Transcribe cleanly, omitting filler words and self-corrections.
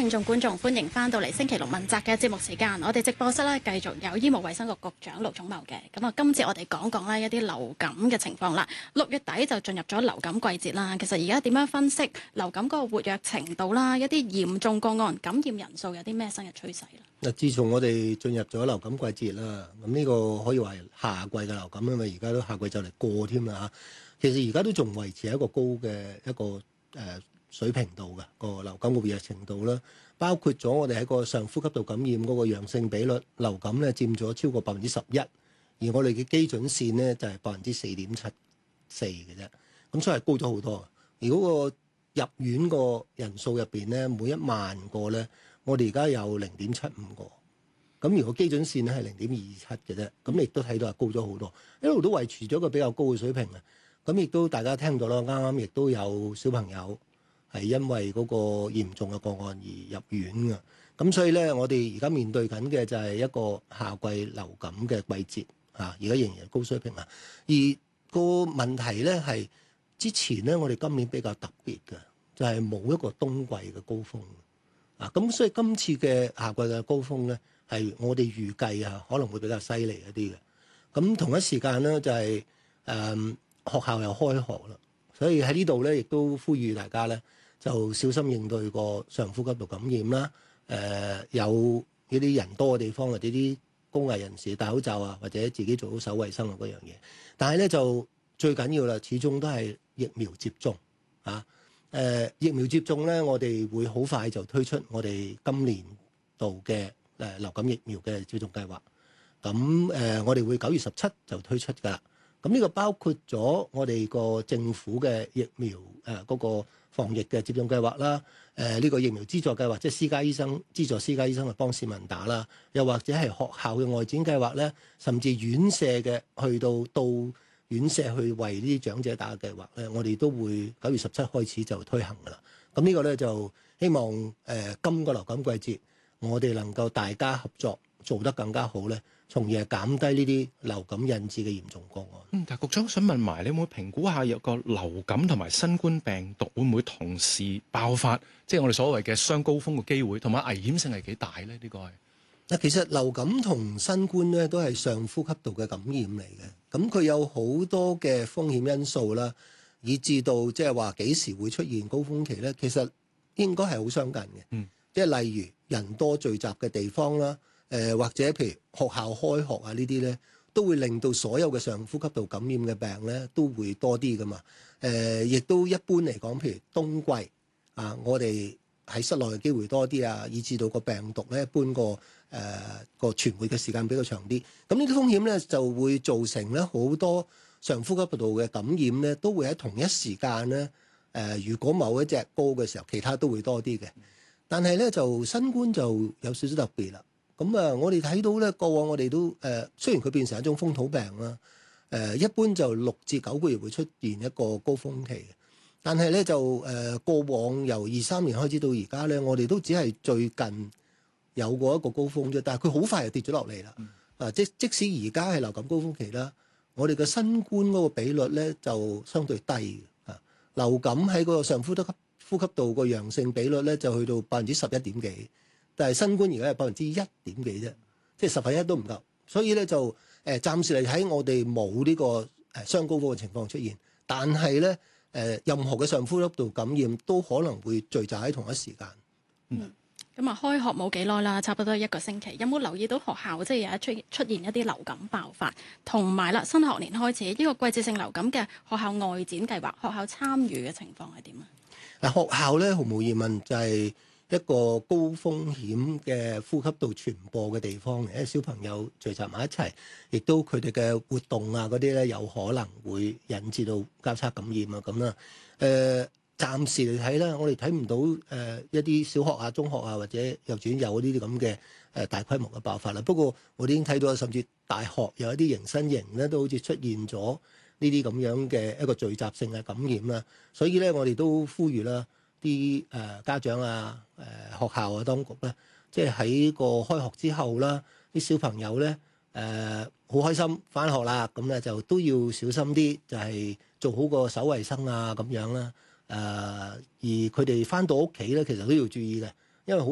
聽眾觀眾，歡迎翻到嚟星期六問責嘅節目時間。我哋直播室咧繼續有醫務衛生局局長盧寵茂嘅。咁啊，今次我哋講講咧一啲流感嘅情況啦。6月底就進入咗流感季節啦。其實而家點樣分析流感嗰個活躍程度啦？一啲嚴重個案、感染人數有啲咩新嘅趨勢啦？ 嗱，自從我哋進入咗流感季節啦，咁呢個可以話係夏季嘅流感，因為而家都夏季就嚟過添啦嚇。其實而家都仲維持喺一個高嘅一個水平度嘅個流感嘅活躍程度啦，包括咗我哋喺個上呼吸道感染嗰個陽性比率，流感咧佔咗超過11%，而我哋嘅基準線呢就係4.74%嘅啫，咁所以係高咗好多。而嗰個入院個人數入邊咧，每1萬個咧，我哋而家有0.75個，咁如果基準線咧係0.27嘅啫，咁亦都睇到係高咗好多，一路都維持咗一個比較高嘅水平啊。咁亦都大家聽到啦，啱啱亦都有小朋友係因為嗰個嚴重嘅個案而入院㗎，咁所以咧，我哋而家面對緊嘅就係一個夏季流感嘅季節啊，而家仍然係高水平啊。而個問題咧係之前咧，我哋今年比較特別嘅就係冇一個冬季嘅高峰啊，咁所以今次嘅夏季嘅高峰咧係我哋預計啊可能會比較犀利一啲嘅。咁同一時間咧就係學校又開學啦，所以喺呢度咧亦都呼籲大家咧就小心應對個上呼吸道感染啦。有呢啲人多嘅地方或者啲高危人士戴口罩啊，或者自己做好手衞生啊嗰樣嘢。但係咧就最緊要啦，始終都係疫苗接種啊。疫苗接種咧，我哋會好快就推出我哋今年度嘅流感疫苗嘅接種計劃。咁我哋會9月17就推出㗎啦。咁呢個包括咗我哋個政府嘅疫苗嗰個防疫嘅接種計劃啦，呢個疫苗資助計劃，即係私家醫生資助私家醫生去幫市民打啦，又或者係學校嘅外展計劃咧，甚至院舍嘅去到院舍去為呢啲長者打嘅計劃咧，我哋都會9月17開始就推行㗎啦。咁呢個咧就希望今個流感季節我哋能夠大家合作做得更加好咧，從而係減低呢啲流感引致嘅嚴重個案。 但係局長想問埋，你會唔會評估下有個流感同埋新冠病毒會唔會同時爆發？即係我哋所謂嘅雙高峰嘅機會，同埋危險性係幾大咧？呢個係嗱，其實流感同新冠咧都係上呼吸道嘅感染嚟嘅，咁佢有好多嘅風險因素啦，以至到即係話幾時會出現高峰期咧，其實應該係好相近嘅。即係例如人多聚集嘅地方啦。或者譬如學校開學啊呢啲咧，都會令到所有嘅上呼吸道感染嘅病咧都會多啲噶嘛。亦都一般嚟講，譬如冬季啊，我哋喺室內嘅機會多啲啊，以至到個病毒咧一般個傳播嘅時間比較長啲。咁呢啲風險咧就會造成咧好多上呼吸道嘅感染咧，都會喺同一時間咧。如果某一隻高嘅時候，其他都會多啲嘅。但係咧就新冠就有少少特別啦。咁我哋睇到咧，過往我哋都雖然佢變成一種風土病啦，一般就6至9個月會出現一個高峰期嘅。但係咧就過往由23年開始到而家咧，我哋都只係最近有過一個高峰啫。但係佢好快就跌咗落嚟啦。即使而家係流感高峰期啦，我哋嘅新冠嗰個比率咧就相對低嘅。流感喺嗰個上呼吸道個陽性比率咧就去到11%幾。但係新冠而家係1%點幾啫，即係1/10都唔夠，所以咧就暫時嚟睇，我哋冇呢個雙高峰嘅情況出現，但係咧任何嘅上呼吸道感染都可能會聚集喺同一時間。 咁啊，開學冇幾耐啦，差不多1個星期，有冇留意到學校即係有出現一啲流感爆發？同埋啦，新學年開始呢個季節性流感嘅學校外展計劃，學校參與嘅情況係點啊？ 嗱，學校咧毫無疑問就係一個高風險嘅呼吸道傳播嘅地方嚟，因為小朋友聚集埋一齊，亦都佢哋嘅活動啊嗰啲咧有可能會引致到交叉感染啊咁啦。暫時嚟睇啦，我哋睇唔到一啲小學啊、中學啊或者幼稚園有呢啲咁嘅大規模嘅爆發啦。不過我哋已經睇到，甚至大學有一啲迎新營咧都好似出現咗呢啲咁樣嘅一個聚集性嘅感染啦。所以咧，我哋都呼籲啦。啲家長啊、學校啊、當局咧，即係喺個開學之後啦，啲小朋友咧好開心返學啦，咁咧就都要小心啲，就係做好個手衞生啊咁樣啦。而佢哋返到屋企咧，其實都要注意嘅，因為好